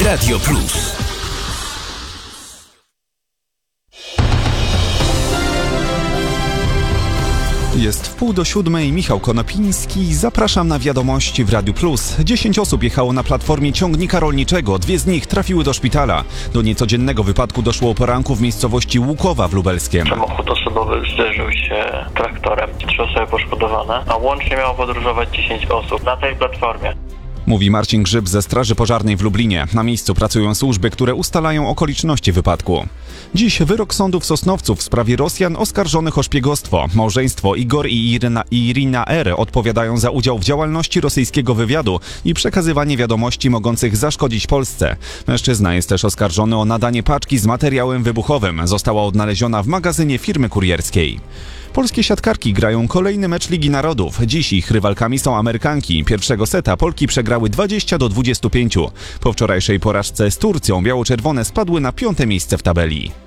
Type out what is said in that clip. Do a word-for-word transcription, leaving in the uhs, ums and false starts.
Radio Plus. Jest wpół do siódmej, Michał Konopiński. Zapraszam na wiadomości w Radiu Plus. Dziesięć osób jechało na platformie ciągnika rolniczego. Dwie z nich trafiły do szpitala. Do niecodziennego wypadku doszło o poranku w miejscowości Łukowa w Lubelskiem. Samochód osobowy zderzył się traktorem. Trzy osoby poszkodowane, a łącznie miało podróżować dziesięć osób na tej platformie. Mówi Marcin Grzyb ze Straży Pożarnej w Lublinie. Na miejscu pracują służby, które ustalają okoliczności wypadku. Dziś wyrok sądu w Sosnowcu w sprawie Rosjan oskarżonych o szpiegostwo. Małżeństwo Igor i Irina, Irina R. odpowiadają za udział w działalności rosyjskiego wywiadu i przekazywanie wiadomości mogących zaszkodzić Polsce. Mężczyzna jest też oskarżony o nadanie paczki z materiałem wybuchowym. Została odnaleziona w magazynie firmy kurierskiej. Polskie siatkarki grają kolejny mecz Ligi Narodów. Dziś ich rywalkami są Amerykanki. Pierwszego seta Polki przegrały dwadzieścia do dwudziestu pięciu. Po wczorajszej porażce z Turcją biało-czerwone spadły na piąte miejsce w tabeli.